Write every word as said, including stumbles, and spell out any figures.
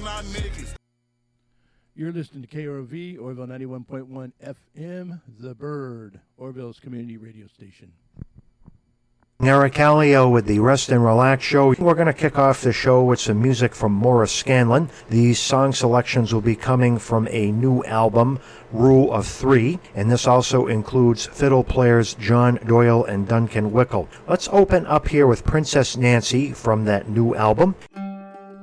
our niggas. You're listening to K R O V, Orville ninety-one point one F M, The Bird, Orville's community radio station. Eric Callio with the Rest and Relax Show. We're going to kick off the show with some music from Morris Scanlon. These song selections will be coming from a new album, Rule of Three, and this also includes fiddle players John Doyle and Duncan Wickle. Let's open up here with Princess Nancy from that new album,